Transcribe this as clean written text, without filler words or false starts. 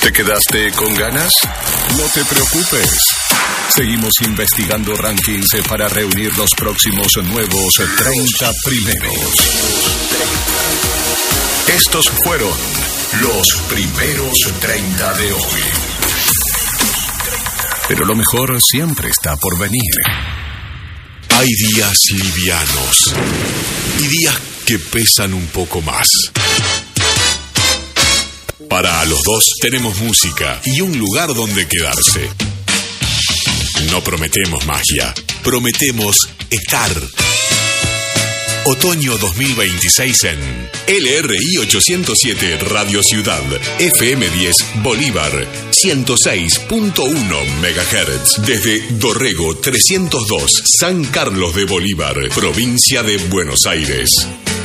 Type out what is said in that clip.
¿Te quedaste con ganas? No te preocupes. Seguimos investigando rankings para reunir los próximos nuevos 30 primeros. Estos fueron los primeros 30 de hoy. Pero lo mejor siempre está por venir. Hay días livianos y días que pesan un poco más. Para los dos tenemos música y un lugar donde quedarse. No prometemos magia, prometemos estar. Otoño 2026 en LRI 807 Radio Ciudad, FM 10 Bolívar, 106.1 MHz, desde Dorrego 302, San Carlos de Bolívar, provincia de Buenos Aires.